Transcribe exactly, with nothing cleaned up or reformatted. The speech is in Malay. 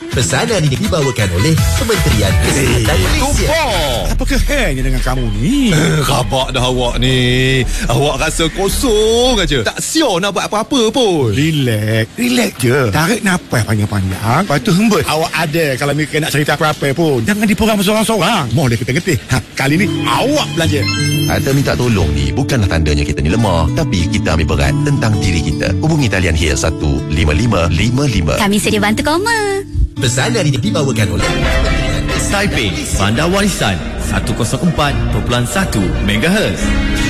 Pesanan ini dibawakan oleh Kementerian Kesihatan hey, Malaysia. Apa kehanya dengan kamu ni? Eh, rabak dah awak ni. Awak rasa kosong aja. Tak siap nak buat apa-apa pun. Relax, relax je. Tarik nafas panjang-panjang. Lepas tu hembus. Awak ada kalau mereka nak cerita apa-apa pun. Jangan dipegang seorang-seorang. Boleh ketih-ketih. Ha, kali ni awak belanja. Ada minta tolong ni bukanlah tandanya kita ni lemah, tapi kita ambil berat tentang diri kita. Hubungi talian H I A satu lima lima lima lima. Kami sedia bantu koma. Pesanan ini dibawakan oleh Kementerian Kesihatan Taipei, Malaysia. Bandar Warisan seratus empat perpuluhan satu megahertz.